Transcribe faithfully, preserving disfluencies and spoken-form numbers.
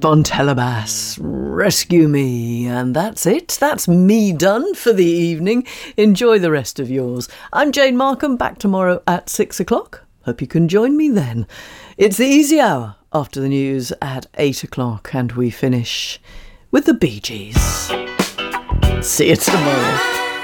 Fontelabas, Rescue Me. And that's it. That's me done for the evening. Enjoy the rest of yours. I'm Jane Markham, back tomorrow at six o'clock. Hope you can join me then. It's the Easy Hour after the news at eight o'clock, and we finish with the Bee Gees. See you tomorrow.